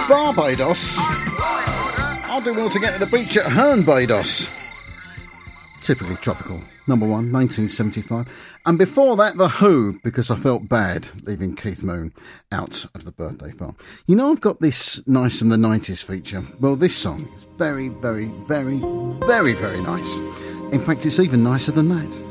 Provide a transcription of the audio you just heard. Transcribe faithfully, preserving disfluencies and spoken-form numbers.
Barbados. I'll do well to get to the beach at Herne, Barbados. Typically tropical. Number one, nineteen seventy-five. And before that, The Who, because I felt bad leaving Keith Moon out of the birthday farm. You know, I've got this nice from the nineties feature. Well, this song is very, very, very, very, very nice. In fact, it's even nicer than that.